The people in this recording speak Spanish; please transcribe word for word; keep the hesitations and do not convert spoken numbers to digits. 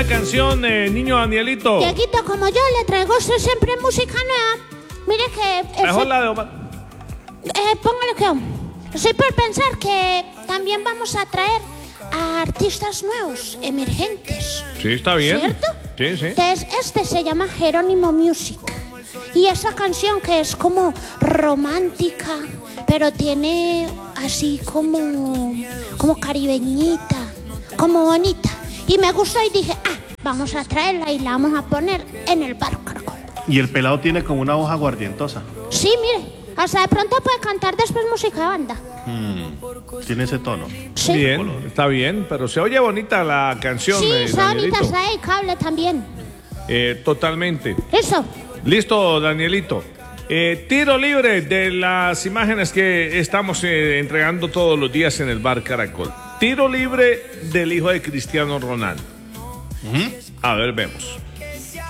la canción, eh, niño Danielito? Dieguito, como yo le traigo a usted siempre música nueva, mire que... Mejor ese- la de Omar. Eh, póngale que estoy por pensar que también vamos a traer a artistas nuevos, emergentes. Sí, está bien. ¿Cierto? Sí, sí. Entonces, este se llama Jerónimo Music. Y esa canción que es como romántica, pero tiene así como, como caribeñita, como bonita. Y me gustó y dije, ah, vamos a traerla y la vamos a poner en el bar Caracol. Y el pelado tiene como una voz aguardientosa. Sí, mire, hasta de pronto puede cantar después música de banda. Mm, tiene ese tono. Sí. Bien, está bien, pero se oye bonita la canción, Sí, eh, está bonita, Danielito. está dedicable también. Eh, totalmente. Eso. Listo, Danielito. Eh, tiro libre de las imágenes que estamos eh, entregando todos los días en el bar Caracol. Tiro libre del hijo de Cristiano Ronaldo. Ujú. A ver, vemos.